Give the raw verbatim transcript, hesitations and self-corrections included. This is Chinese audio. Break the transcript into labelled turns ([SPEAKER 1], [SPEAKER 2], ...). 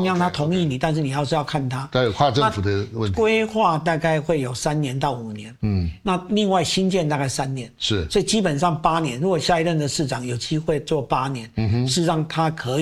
[SPEAKER 1] 央他同意你， okay, 但是你要是要看他，
[SPEAKER 2] 它有跨政府的问题。
[SPEAKER 1] 规划大概会有三年到五年，嗯，那另外新建大概三年，
[SPEAKER 2] 是，
[SPEAKER 1] 所以基本上八年。如果下一任的市长有机会做八年，嗯哼，事实上他可以。